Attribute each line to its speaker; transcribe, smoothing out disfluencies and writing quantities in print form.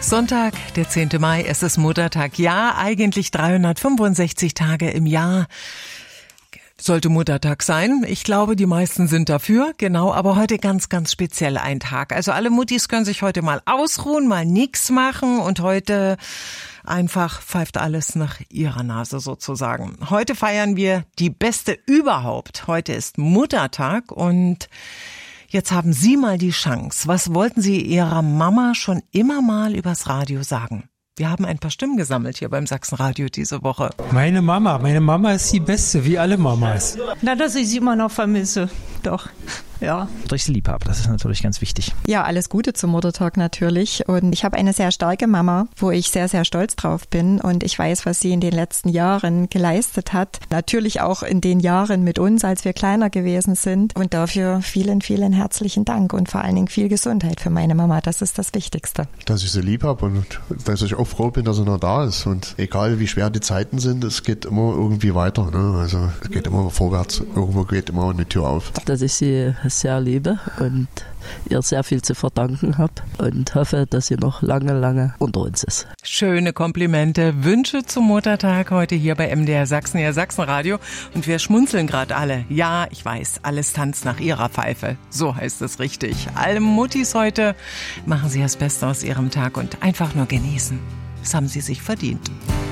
Speaker 1: Sonntag, der 10. Mai, es ist Muttertag. Ja, eigentlich 365 Tage im Jahr sollte Muttertag sein. Ich glaube, die meisten sind dafür, genau, aber heute ganz, ganz speziell ein Tag. Also alle Muttis können sich heute mal ausruhen, mal nix machen und heute einfach pfeift alles nach ihrer Nase sozusagen. Heute feiern wir die beste überhaupt. Heute ist Muttertag und jetzt haben Sie mal die Chance. Was wollten Sie Ihrer Mama schon immer mal übers Radio sagen? Wir haben ein paar Stimmen gesammelt hier beim Sachsenradio diese Woche.
Speaker 2: Meine Mama ist die Beste, wie alle Mamas.
Speaker 3: Na, dass ich sie immer noch vermisse, doch, ja.
Speaker 4: Dass ich sie lieb habe, das ist natürlich ganz wichtig.
Speaker 5: Ja, alles Gute zum Muttertag natürlich. Und ich habe eine sehr starke Mama, wo ich sehr, sehr stolz drauf bin. Und ich weiß, was sie in den letzten Jahren geleistet hat. Natürlich auch in den Jahren mit uns, als wir kleiner gewesen sind. Und dafür vielen, vielen herzlichen Dank und vor allen Dingen viel Gesundheit für meine Mama. Das ist das Wichtigste.
Speaker 6: Dass ich sie lieb habe und dass ich auch froh bin, dass sie noch da ist. Und egal wie schwer die Zeiten sind, es geht immer irgendwie weiter. Ne? Also es geht immer vorwärts. Irgendwo geht immer eine Tür auf.
Speaker 7: Dass ich sie sehr liebe und ihr sehr viel zu verdanken habe und hoffe, dass sie noch lange, lange unter uns ist.
Speaker 1: Schöne Komplimente, Wünsche zum Muttertag heute hier bei MDR Sachsen, Ihr Sachsenradio. Und wir schmunzeln gerade alle. Ja, ich weiß, alles tanzt nach ihrer Pfeife. So heißt es richtig. Alle Muttis heute, machen Sie das Beste aus Ihrem Tag und einfach nur genießen. Das haben Sie sich verdient.